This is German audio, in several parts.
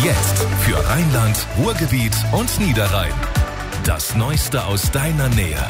Jetzt für Rheinland, Ruhrgebiet und Niederrhein. Das Neueste aus deiner Nähe.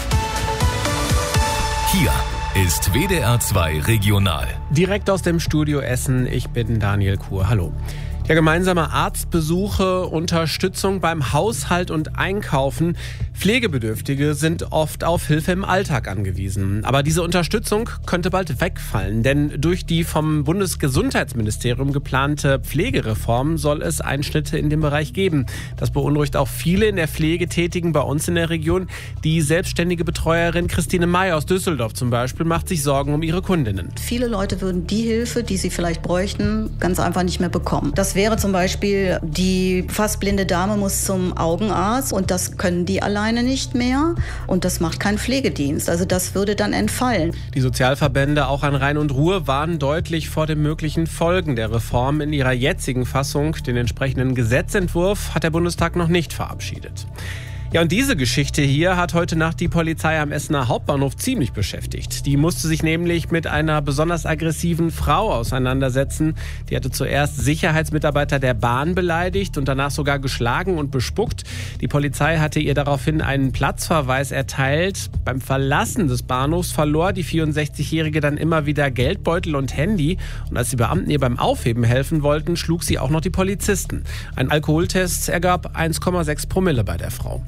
Hier ist WDR 2 Regional. Direkt aus dem Studio Essen, ich bin Daniel Kuhr. Hallo. Ja, gemeinsame Arztbesuche, Unterstützung beim Haushalt und Einkaufen. Pflegebedürftige sind oft auf Hilfe im Alltag angewiesen. Aber diese Unterstützung könnte bald wegfallen, denn durch die vom Bundesgesundheitsministerium geplante Pflegereform soll es Einschnitte in dem Bereich geben. Das beunruhigt auch viele in der Pflege Tätigen bei uns in der Region. Die selbstständige Betreuerin Christine May aus Düsseldorf zum Beispiel macht sich Sorgen um ihre Kundinnen. Viele Leute würden die Hilfe, die sie vielleicht bräuchten, ganz einfach nicht mehr bekommen. Das wäre zum Beispiel, die fast blinde Dame muss zum Augenarzt und das können die alleine nicht mehr und das macht kein Pflegedienst. Also das würde dann entfallen. Die Sozialverbände auch an Rhein und Ruhr warnen deutlich vor den möglichen Folgen der Reform in ihrer jetzigen Fassung. Den entsprechenden Gesetzentwurf hat der Bundestag noch nicht verabschiedet. Ja, und diese Geschichte hier hat heute Nacht die Polizei am Essener Hauptbahnhof ziemlich beschäftigt. Die musste sich nämlich mit einer besonders aggressiven Frau auseinandersetzen. Die hatte zuerst Sicherheitsmitarbeiter der Bahn beleidigt und danach sogar geschlagen und bespuckt. Die Polizei hatte ihr daraufhin einen Platzverweis erteilt. Beim Verlassen des Bahnhofs verlor die 64-Jährige dann immer wieder Geldbeutel und Handy. Und als die Beamten ihr beim Aufheben helfen wollten, schlug sie auch noch die Polizisten. Ein Alkoholtest ergab 1,6 Promille bei der Frau.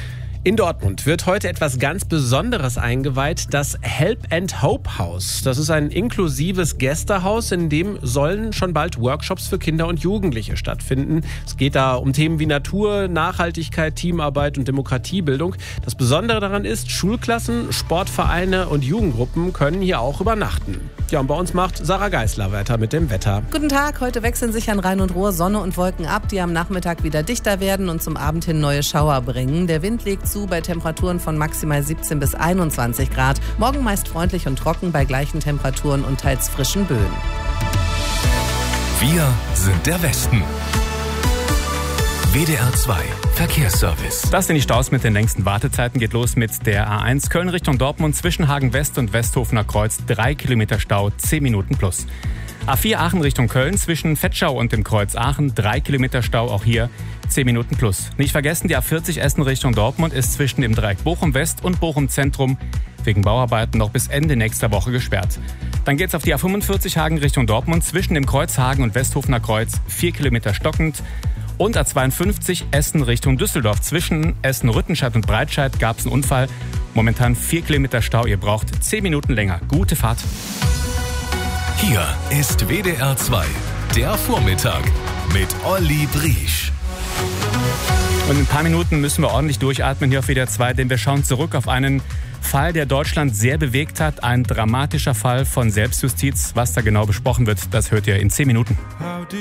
In Dortmund wird heute etwas ganz Besonderes eingeweiht, das Help and Hope Haus. Das ist ein inklusives Gästehaus, in dem sollen schon bald Workshops für Kinder und Jugendliche stattfinden. Es geht da um Themen wie Natur, Nachhaltigkeit, Teamarbeit und Demokratiebildung. Das Besondere daran ist, Schulklassen, Sportvereine und Jugendgruppen können hier auch übernachten. Ja, und bei uns macht Sarah Geisler weiter mit dem Wetter. Guten Tag, heute wechseln sich an Rhein und Ruhr Sonne und Wolken ab, die am Nachmittag wieder dichter werden und zum Abend hin neue Schauer bringen. Der Wind legt zu bei Temperaturen von maximal 17 bis 21 Grad. Morgen meist freundlich und trocken bei gleichen Temperaturen und teils frischen Böen. Wir sind der Westen. WDR 2 Verkehrsservice. Das sind die Staus mit den längsten Wartezeiten. Geht los mit der A1 Köln Richtung Dortmund zwischen Hagen West und Westhofener Kreuz. 3 Kilometer Stau, 10 Minuten plus. A4 Aachen Richtung Köln zwischen Vetschau und dem Kreuz Aachen. 3 Kilometer Stau, auch hier 10 Minuten plus. Nicht vergessen, die A40 Essen Richtung Dortmund ist zwischen dem Dreieck Bochum West und Bochum Zentrum wegen Bauarbeiten noch bis Ende nächster Woche gesperrt. Dann geht's auf die A45 Hagen Richtung Dortmund zwischen dem Kreuz Hagen und Westhofener Kreuz. 4 Kilometer stockend. Und A52 Essen Richtung Düsseldorf. Zwischen Essen-Rüttenscheid und Breitscheid gab es einen Unfall. Momentan 4 Kilometer Stau. Ihr braucht 10 Minuten länger. Gute Fahrt. Hier ist WDR 2, der Vormittag mit Olli Briesch. Und in ein paar Minuten müssen wir ordentlich durchatmen hier auf WDR 2, denn wir schauen zurück auf einen Fall, der Deutschland sehr bewegt hat. Ein dramatischer Fall von Selbstjustiz. Was da genau besprochen wird, das hört ihr in 10 Minuten.